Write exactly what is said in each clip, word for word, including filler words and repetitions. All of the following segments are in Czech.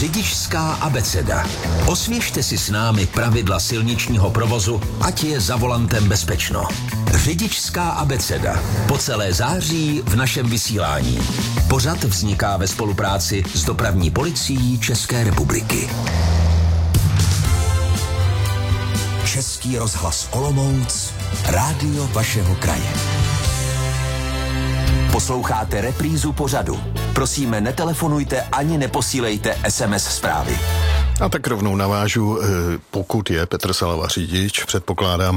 Řidičská abeceda. Osvěžte si s námi pravidla silničního provozu, ať je za volantem bezpečno. Řidičská abeceda. Po celé září v našem vysílání. Pořad vzniká ve spolupráci s Dopravní policií České republiky. Český rozhlas Olomouc, rádio vašeho kraje. Posloucháte reprízu pořadu. Prosíme, netelefonujte ani neposílejte es em es zprávy. A tak rovnou navážu, pokud je Petr Salava řidič, předpokládám,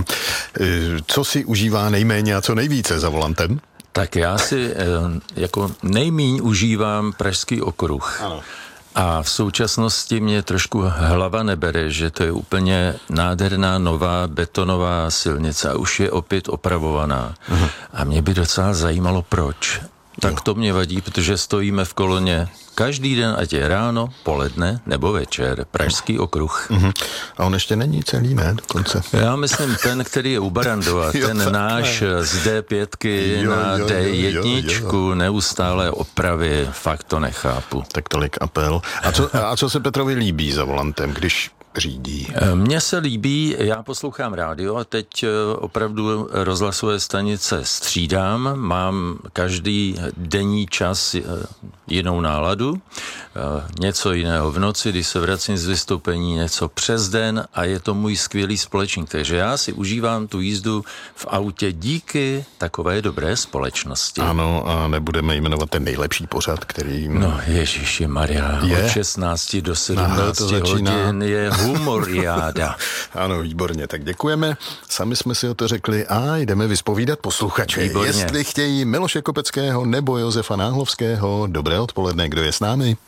co si užívá nejméně a co nejvíce za volantem? Tak já si jako nejmíň užívám Pražský okruh. Ano. A v současnosti mě trošku hlava nebere, že to je úplně nádherná nová betonová silnice a už je opět opravovaná. Aha. A mě by docela zajímalo, proč. Tak jo. To mě vadí, protože stojíme v koloně každý den, ať je ráno, poledne nebo večer. Pražský okruh. Uh-huh. A on ještě není celý, ne? Dokonce. Já myslím ten, který je u Barandova, ten jo, náš ne. Z dé pět jo, na jo, dé jedna neustále opravy, fakt to nechápu. Tak tolik apel. A co, a co se Petrovi líbí za volantem, když řídí? Mně se líbí, já poslouchám rádio a teď opravdu rozhlasové stanice střídám, mám každý denní čas jinou náladu, něco jiného v noci, když se vracím z vystoupení, něco přes den a je to můj skvělý společník, takže já si užívám tu jízdu v autě díky takové dobré společnosti. Ano, a nebudeme jmenovat ten nejlepší pořad, který... No ježiši Maria, je? Od šestnácti do sedmnácti hodin je humoriáda. Ano, výborně, tak děkujeme. Sami jsme si o to řekli a jdeme vyspovídat posluchače. Výborně. Jestli chtějí Miloše Kopeckého nebo Josefa Náhlovského. Dobré odpoledne, kdo je s námi?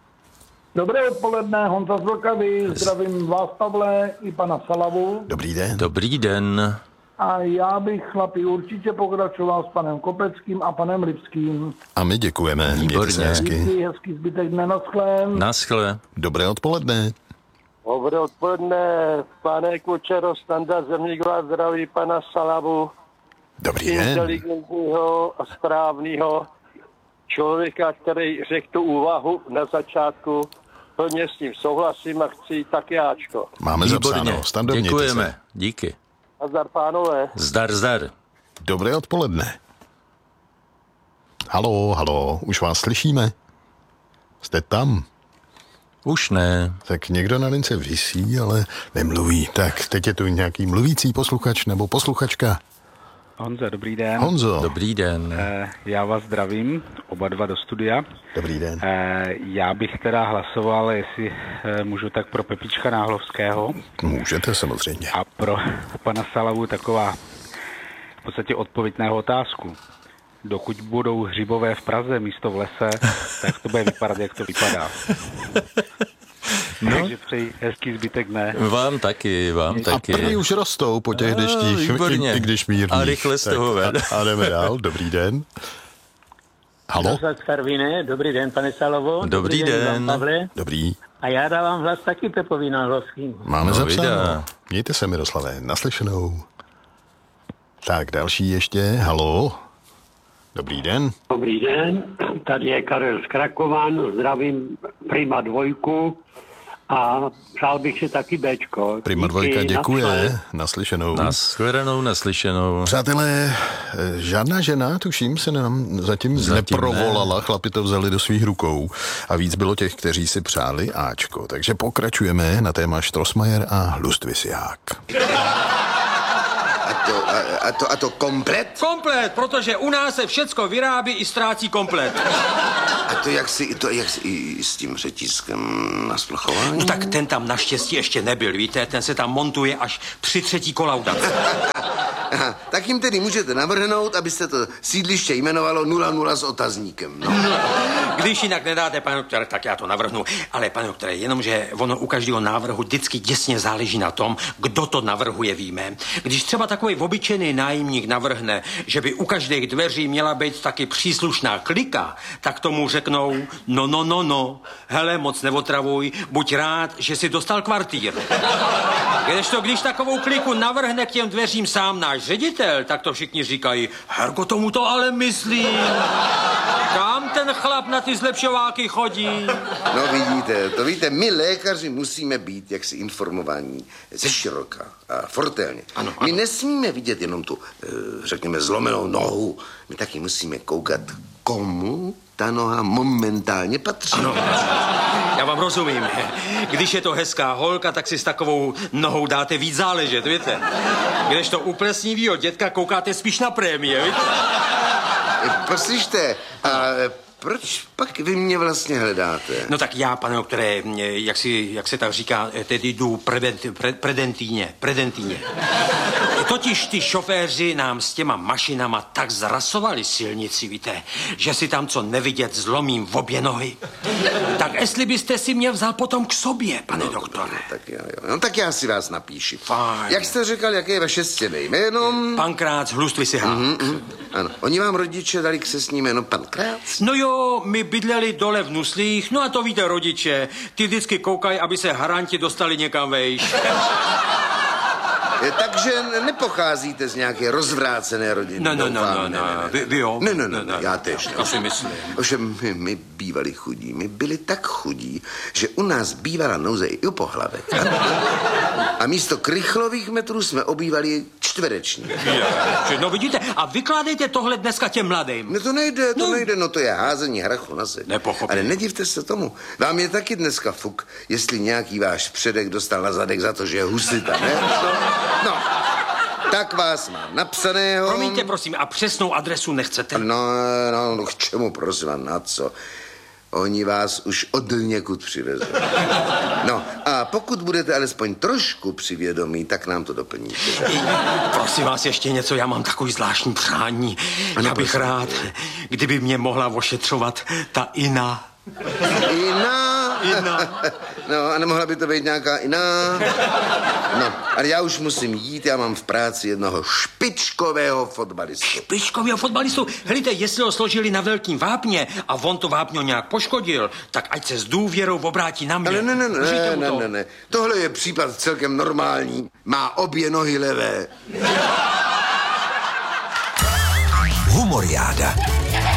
Dobré odpoledne, Honza z Vltavy, zdravím vás, Pavle, i pana Salavu. Dobrý den. Dobrý den. A já bych, chlapi, určitě pokračoval s panem Kopeckým a panem Lipským. A my děkujeme. Mějte se hezky. Díky, hezký zbytek dne, naschle. Naschle. Dobré odpoledne. Dobré odpoledne, pane Kučero, Standa Zemník vás zdraví pana Salavu. Dobrý den. Inteligentního a správného člověka, který řekl tu úvahu na začátku. Plně s tím souhlasím a chci tak jáčko. Máme Výborně. Zapsáno. Stando, děkujeme. Se. Díky. A zdar, pánové. Zdar, zdar. Dobré odpoledne. Haló, haló, už vás slyšíme? Jste tam? Už ne. Tak někdo na lince visí, ale nemluví. Tak teď je tu nějaký mluvící posluchač nebo posluchačka. Honzo, dobrý den. Honzo. Dobrý den. E, já vás zdravím, oba dva do studia. Dobrý den. E, já bych teda hlasoval, jestli e, můžu, tak pro Pepička Náhlovského. Můžete samozřejmě. A pro pana Salavu taková v podstatě odpověď na jeho otázku. Dokud budou hřibové v Praze místo v lese, tak to bude vypadat, jak to vypadá. No. Takže přeji hezký zbytek dne. Vám taky, vám a taky. A první už rostou po těch deštích, i, i když mírných. A rychle z toho ven. A, a jdeme dál, dobrý den. Halo? Dobrý den, pane Salovo. Dobrý, Dobrý den, den. Pavle. Dobrý. A já dávám hlas taky Pepovi Náhlovským. Máme no, zapsáno. Mějte se, Miroslave, naslyšenou. Tak, další ještě, halo? Dobrý den. Dobrý den, tady je Karel z Krakovan, zdravím Prima dvojku a přál bych si taky Bčko. Prima dvojka děkuje, naslyšenou. Nashledanou, naslyšenou. Přátelé, žádná žena, tuším, se nám zatím, zatím neprovolala, ne. Chlapi to vzali do svých rukou a víc bylo těch, kteří si přáli Ačko. Takže pokračujeme na téma Strossmayer a Lustvisiák. A to, a, a to, a to komplet? Komplet, protože u nás se všecko vyrábí i ztrácí komplet. A to jak si, to jak si i s tím řetízkem na splachování? No tak ten tam naštěstí ještě nebyl, víte, ten se tam montuje až při třetí kolaudaci. Aha, tak jim tedy můžete navrhnout, abyste to sídliště jmenovalo nula nula s otazníkem. No. Když jinak nedáte, pane doktore, tak já to navrhnu. Ale, pane doktore, jenomže ono u každého návrhu vždycky děsně záleží na tom, kdo to navrhuje, víme. Když třeba takový obyčejný nájemník navrhne, že by u každých dveří měla být taky příslušná klika, tak tomu řeknou, no, no, no, no, hele, moc neotravuj, buď rád, že si dostal kvartír. Kdežto, když takovou kliku navrhne k těm dveřím sám náš ředitel, tak to všichni říkají, Herko, tomu to ale myslím. Kam ten chlap na ty zlepšováky chodí? No vidíte, to víte, my lékaři musíme být jaksi informovaní ze široka a fortelně. Ano, ano. My nesmíme vidět jenom tu, řekněme, zlomenou nohu. My taky musíme koukat, komu ta noha momentálně patří. Ano, já vám rozumím. Když je to hezká holka, tak si s takovou nohou dáte víc záležet, víte? Když to u plesnivýho dětka koukáte spíš na prémie, víte? Poslyšte, a proč pak vy mě vlastně hledáte? No tak já, pane doktore, jak, si, jak se tak říká, tedy jdu predent, pre, predentíně, predentíně. Totiž ty šoféři nám s těma mašinama tak zrasovali silnici, víte, že si tam co nevidět zlomím v obě nohy. Tak jestli byste si mě vzal potom k sobě, pane no, doktore. No, tak, já, jo. no tak já si vás napíši. Fajn. Jak jste říkal, jaké je vaše stěné jméno? Pankrác Hlustvysihák. Mm, mm, ano. Oni vám rodiče dali k se s ním jméno Pankrác? No jo, my bydleli dole v Nuslích, no a to víte rodiče, ty vždycky koukají, aby se haranti dostali někam vejš. Takže nepocházíte z nějaké rozvrácené rodiny. No, no, no, no, no, vy, vy jo? Ne, ne, ne, ne, já tež ne. To si myslím. Ovšem, my, my bývali chudí, my byli tak chudí, že u nás bývala nouze i u pohlavek. A místo krychlových metrů jsme obývali čtvereční. No vidíte, a vykládejte tohle dneska těm mladým. No to nejde, to no. nejde, no to je házení hrachu na zeď. Nepochopím. Ale nedivte se tomu, vám je taky dneska fuk, jestli nějaký váš předek dostal na zadek za to, že je husita, ne? No, no. Tak vás mám napsaného. Promiňte, prosím, a přesnou adresu nechcete? No, no, no, k čemu, prosím, na co? Oni vás už od někud přivezou. No, a pokud budete alespoň trošku přivědomí, tak nám to doplníte. Prosím vás ještě něco, já mám takový zvláštní přání. Ano, já bych prosím. rád, kdyby mě mohla ošetřovat ta Ina. Ina? Ina. No, a nemohla by to být nějaká Ina? No, ale já už musím jít, já mám v práci jednoho špičkového fotbalistu. Špičkového fotbalistu? Helejte, jestli ho složili na velkým vápně a on to vápňo nějak poškodil, tak ať se s důvěrou obrátí na mě. Ale ne, ne, ne, ne, to? ne, ne, ne. Tohle je případ celkem normální. Má obě nohy levé. Humoriáda.